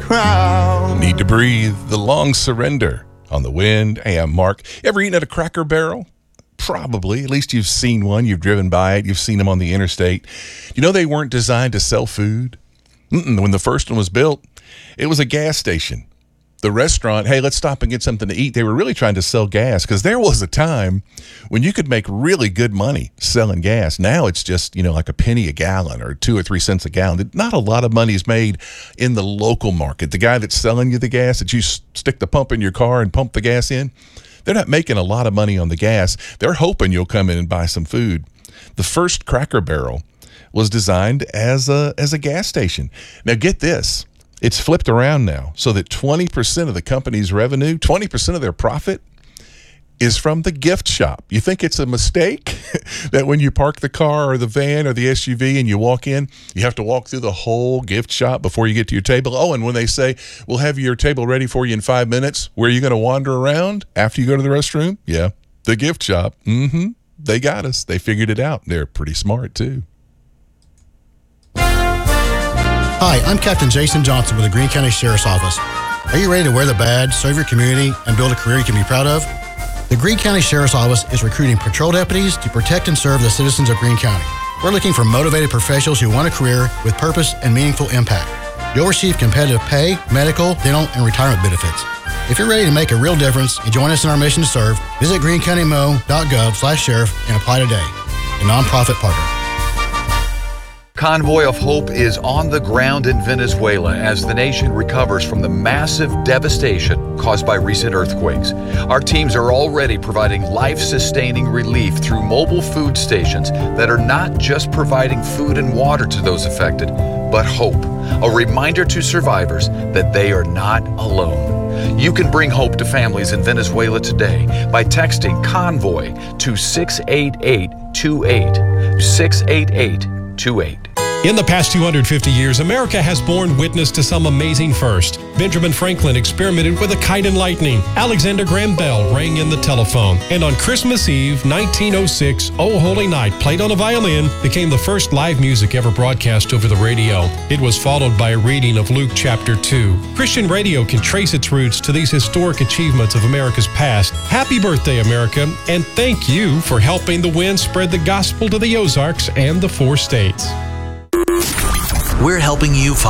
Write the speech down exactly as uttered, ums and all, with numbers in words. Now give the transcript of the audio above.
crowd. Need to Breathe, The Long Surrender on the Wind. Hey, I'm Mark. Ever eaten at a Cracker Barrel? Probably. At least you've seen one. You've driven by it. You've seen them on the interstate. You know they weren't designed to sell food? Mm-mm. When the first one was built, it was a gas station. The restaurant, hey, let's stop and get something to eat. They were really trying to sell gas because there was a time when you could make really good money selling gas. Now it's just, you know, like a penny a gallon or two or three cents a gallon. Not a lot of money is made in the local market. The guy that's selling you the gas, that you stick the pump in your car and pump the gas in, they're not making a lot of money on the gas. They're hoping you'll come in and buy some food. The first Cracker Barrel was designed as a as a gas station. Now get this. It's flipped around now so that twenty percent of the company's revenue, twenty percent of their profit is from the gift shop. You think it's a mistake that when you park the car or the van or the S U V and you walk in, you have to walk through the whole gift shop before you get to your table? Oh, and when they say, we'll have your table ready for you in five minutes, where are you going to wander around after you go to the restroom? Yeah, the gift shop. Mm-hmm. They got us. They figured it out. They're pretty smart, too. Hi, I'm Captain Jason Johnson with the Greene County Sheriff's Office. Are you ready to wear the badge, serve your community, and build a career you can be proud of? The Greene County Sheriff's Office is recruiting patrol deputies to protect and serve the citizens of Greene County. We're looking for motivated professionals who want a career with purpose and meaningful impact. You'll receive competitive pay, medical, dental, and retirement benefits. If you're ready to make a real difference and join us in our mission to serve, visit green county mo dot gov slash sheriff and apply today. A nonprofit partner. Convoy of Hope is on the ground in Venezuela as the nation recovers from the massive devastation caused by recent earthquakes. Our teams are already providing life-sustaining relief through mobile food stations that are not just providing food and water to those affected, but hope, a reminder to survivors that they are not alone. You can bring hope to families in Venezuela today by texting Convoy to six eight eight two eight, six eight eight two eight. In the past two hundred fifty years, America has borne witness to some amazing firsts. Benjamin Franklin experimented with a kite and lightning. Alexander Graham Bell rang in the telephone. And on Christmas Eve, nineteen oh six, O Holy Night, played on a violin, became the first live music ever broadcast over the radio. It was followed by a reading of Luke chapter two. Christian radio can trace its roots to these historic achievements of America's past. Happy birthday, America, and thank you for helping the wind spread the gospel to the Ozarks and the four states. We're helping you find